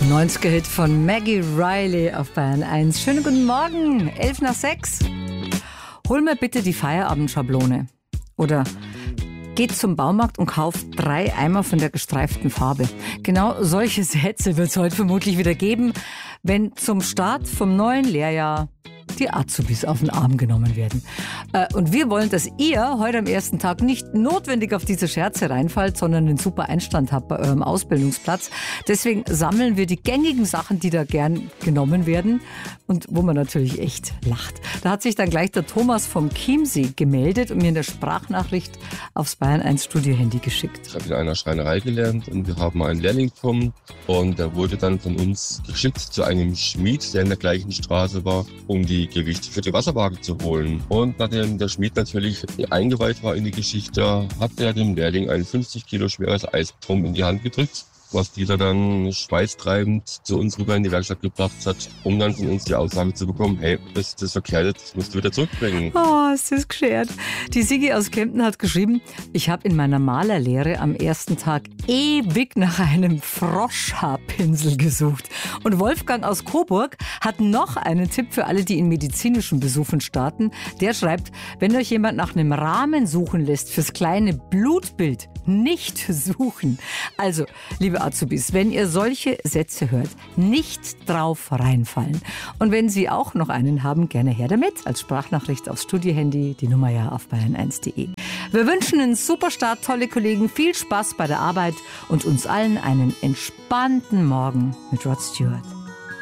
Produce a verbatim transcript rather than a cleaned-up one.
neunziger-Hit von Maggie Riley auf Bayern eins. Schönen guten Morgen, elf nach sechs. Hol mir bitte die Feierabendschablone. Oder geht zum Baumarkt und kauft drei Eimer von der gestreiften Farbe. Genau solche Sätze wird es heute vermutlich wieder geben, wenn zum Start vom neuen Lehrjahr die Azubis auf den Arm genommen werden. Und wir wollen, dass ihr heute am ersten Tag nicht notwendig auf diese Scherze reinfallt, sondern einen super Einstand habt bei eurem Ausbildungsplatz. Deswegen sammeln wir die gängigen Sachen, die da gern genommen werden und wo man natürlich echt lacht. Da hat sich dann gleich der Thomas vom Chiemsee gemeldet und mir in der Sprachnachricht aufs Bayern eins Studio-Handy geschickt. Ich habe in einer Schreinerei gelernt und wir haben einen Lehrling bekommen und der wurde dann von uns geschickt zu einem Schmied, der in der gleichen Straße war, um die Gewichte für die Wasserwaage zu holen. Und nachdem der Schmied natürlich eingeweiht war in die Geschichte, hat er dem Lehrling ein fünfzig Kilo schweres Eisbrumm in die Hand gedrückt, was dieser dann schweißtreibend zu uns rüber in die Werkstatt gebracht hat, um dann von uns die Aussage zu bekommen, hey, das ist verkleidet, das musst du wieder zurückbringen. Oh, ist das geschert. Die Sigi aus Kempten hat geschrieben, ich habe in meiner Malerlehre am ersten Tag ewig nach einem Froschhaarpinsel gesucht. Und Wolfgang aus Coburg hat noch einen Tipp für alle, die in medizinischen Besuchen starten. Der schreibt, wenn euch jemand nach einem Rahmen suchen lässt fürs kleine Blutbild, nicht suchen. Also, liebe Azubis, wenn ihr solche Sätze hört, nicht drauf reinfallen. Und wenn Sie auch noch einen haben, gerne her damit. Als Sprachnachricht aufs Studiohandy, die Nummer ja auf bayern eins punkt de. Wir wünschen einen super Start, tolle Kollegen, viel Spaß bei der Arbeit und uns allen einen entspannten Morgen mit Rod Stewart.